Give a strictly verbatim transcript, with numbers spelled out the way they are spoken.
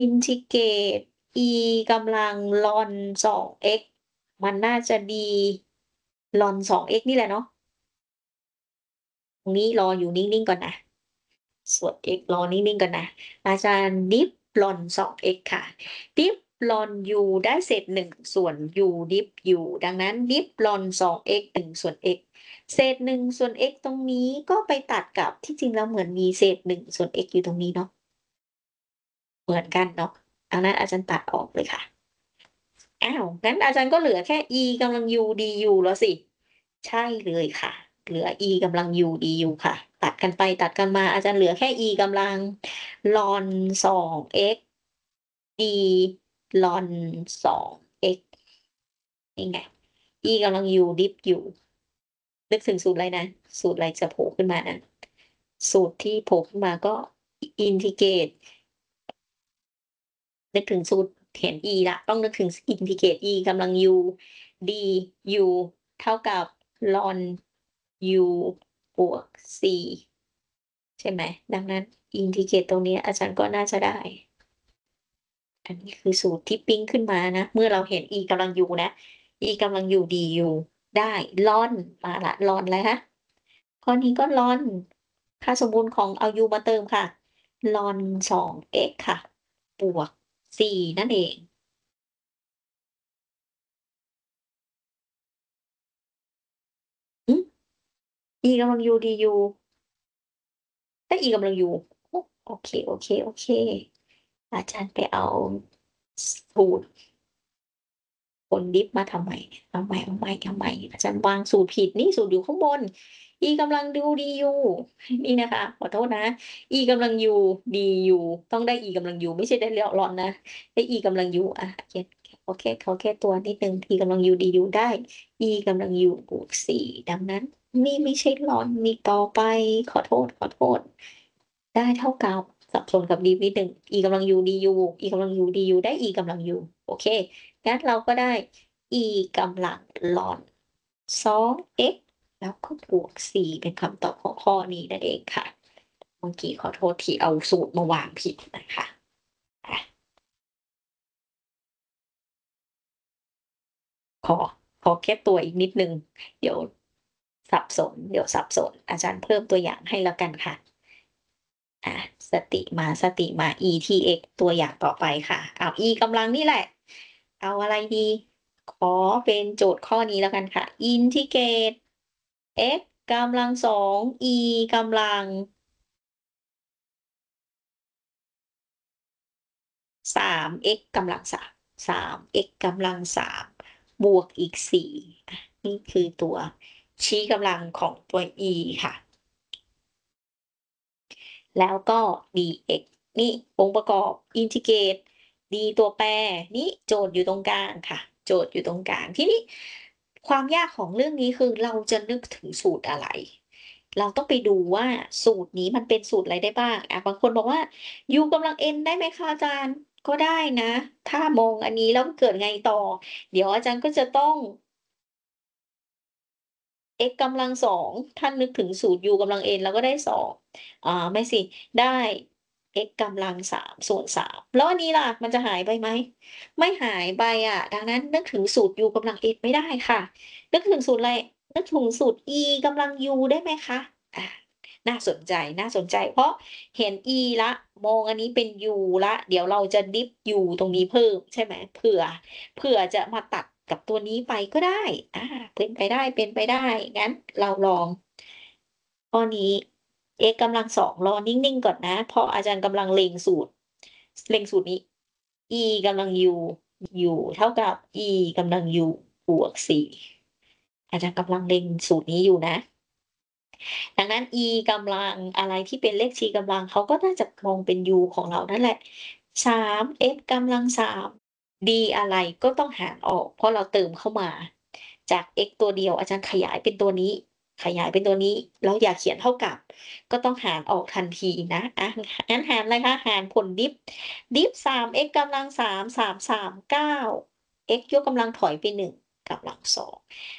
อินทิเกรต e กำลัง ln สอง x มันน่าจะ d ln สอง x นี่แหละเนาะ ตรงนี้รออยู่นิ่ง ๆ ก่อนนะ ส่วน x รอนิ่ง ๆ ก่อนนะ อาจารย์ diff ln สอง x ค่ะ diff ln u ได้เศษ หนึ่ง ส่วน u diff u ดังนั้น diff ln สอง x หนึ่ง ส่วน x เศษ หนึ่ง ส่วน x ตรงนี้ก็ไปตัดกับ ที่จริงแล้วเหมือนมีเศษ หนึ่ง ส่วน x อยู่ตรงนี้เนาะ เหมือนกันเนาะ ดังนั้นอาจารย์ตัดออกเลยค่ะ อ้าว งั้นอาจารย์ก็เหลือแค่ e กำลัง u du แล้วสิ ใช่เลยค่ะ เหลือ e กำลัง u du ค่ะ ตัดกันไปตัดกันมา อาจารย์เหลือแค่ e กำลัง ln สอง x d ln สอง x นี่ไง e กำลัง u diff u นึกถึงสูตรอะไรนะ สูตรอะไรจะโผล่ขึ้นมานะ สูตรที่โผล่ขึ้นมาก็ อินทิเกรต นึกถึงสูตรเขียน e แล้ว ต้องนึกถึง ส อินทิเกรต e กำลัง u du เท่ากับ ln u บวก c ใช่ไหม ดังนั้นอินทิเกรตตรงนี้อาจารย์ก็น่าจะได้ อันนี้คือสูตรที่ปิ๊งขึ้นมานะ เมื่อเราเห็น e กำลัง u นะ e กำลัง u du ได้ ln มาแล้ว ln อะไรคะ ข้อนี้ก็ ln ค่าสมบูรณ์ของเอา u มาเติมค่ะ ln สอง x ค่ะ บวก c นั่นเอง หือ e กำลัง u du ได้ e กำลัง u โอ โอเค ๆ ๆ อาจารย์ไปเอา สูตร คน diff มาทำไมเนี่ย เอาใหม่ ๆ ๆ อาจารย์วางสูตรผิดนี่ สูตรอยู่ข้างบน e กำลัง ดู du นี่นะคะ ขอโทษนะ e กำลัง u du ต้องได้ e กำลัง u ไม่ใช่ได้ ล ln นะ ได้ e กำลัง u อะ เขียน ขอแค่ ขอแก้ตัวนิดหนึ่ง e กำลัง u du ได้ e กำลัง u บวก c ดังนั้นนี่ไม่ใช่ ln อีกต่อไป ขอโทษ ๆ ได้เท่ากับ สับสนกับ diff นิดหนึ่ง e กำลัง u du e กำลัง u du ได้ e กำลัง u โอเค งั้นเราก็ได้ e กำลัง ln สอง x แล้วก็บวก c เป็นคำตอบของข้อนี้นั่นเองค่ะ เมื่อกี้ขอโทษที่เอาสูตรมาวางผิดนะคะ อา ขอ ขอแก้ตัวอีกนิดหนึ่ง เดี๋ยวสับสน เดี๋ยวสับสน อาจารย์เพิ่มตัวอย่างให้แล้วกันค่ะ อา สติมา ๆ e ที่ x ตัวอย่างต่อไปค่ะ อ้าว e กำลังนี่แหละ เอาอะไรดี ขอเป็นโจทย์ข้อนี้แล้วกันค่ะ อินทิเกรต x กำลัง สอง e กำลัง สาม x กำลัง สาม สาม x กำลัง สาม บวกอีก สี่ อา นี่คือตัวชี้กำลังของตัว e ค่ะ แล้วก็ dx นี่องค์ประกอบอินทิเกรต d ตัวแปร นี่โจทย์อยู่ตรงกลางค่ะ โจทย์อยู่ตรงกลาง ทีนี้ความยากของเรื่องนี้ คือเราจะนึกถึงสูตรอะไร เราต้องไปดูว่าสูตรนี้มันเป็นสูตรอะไรได้บ้าง อา บางคนบอกว่า u กำลัง n ได้ไหมคะอาจารย์ ก็ได้นะ ถ้ามองอันนี้แล้วเกิดไงต่อ เดี๋ยวอาจารย์ก็จะต้อง x กำลัง สอง ถ้านึกถึงสูตร u กำลัง n เราก็ได้ สอง อ่า ไม่สิ ได้ x กำลัง สาม ส่วน สาม แล้วอันนี้ล่ะ มันจะหายไปไหม ไม่หายไปอะ ดังนั้นนึกถึงสูตร u กำลัง n ไม่ได้ค่ะ นึกถึงสูตรอะไร นึกถึงสูตร e กำลัง u ได้ไหมคะ อา น่าสนใจ น่าสนใจ เพราะเห็น e แล้ว มองอันนี้เป็น u แล้ว เดี๋ยวเราจะ diff u ตรงนี้เพิ่ม ใช่ไหม เผื่อ เผื่อจะมาตัดกับตัวนี้ไปก็ได้ อา เป็นไปได้ เป็นไปได้ งั้นเราลอง ข้อนี้ x กำลัง สอง รอนิ่ง ๆ ก่อนนะ เพราะอาจารย์กำลังเล็งสูตร เล็งสูตรนี้ e กำลัง u u เท่ากับ e กำลัง u บวก c อาจารย์กำลังเล็งสูตรนี้อยู่นะ ดังนั้น e กำลัง อะไรที่เป็นเลขชี้กำลัง เขาก็น่าจะมองเป็น u ของเรานั่นแหละ สาม x กำลัง สาม d อะไรก็ต้องหารออก เพราะเราเติมเข้ามา จาก x ตัวเดียว อาจารย์ขยายเป็นตัวนี้ ขยายเป็นตัวนี้ แล้วอย่าเขียนเท่ากับ ก็ต้องหารออกทันทีนะ อา งั้นหารอะไรคะ หารผล diff diff สาม x กำลัง สาม สาม สาม เก้า x ยกกำลังถอยไป หนึ่ง กำลัง สอง